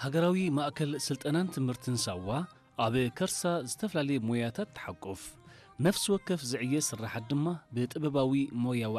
ሃገራዊ ማእከል ስልጠናን ትምህርትን ሳዋ ኣብ ከርሳ ዝተፍላለየ ሞያታት ተሓቁፍ ነፍስ ወከፍ ዝዕየ ስራሓት ድማ ብጥበባዊ ሞያዊ